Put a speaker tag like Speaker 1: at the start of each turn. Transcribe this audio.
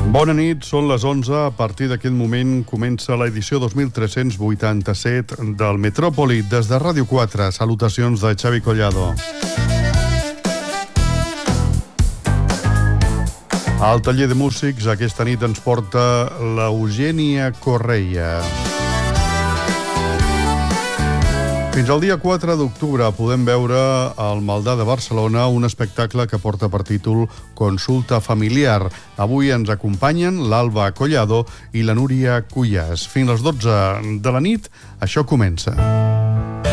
Speaker 1: Bona nit, són les 11. A partir d'aquest moment comença l'edició 2387 del Metròpoli. Des de Ràdio 4, salutacions de Xavi Collado. Al taller de músics aquesta nit ens porta l'Eugènia Correia. Fins al dia 4 d'octubre podem veure al Maldà de Barcelona un espectacle que porta per títol Consulta familiar. Avui ens acompanyen l'Alba Collado i la Núria Cuyàs. Fins les 12 de la nit, això comença.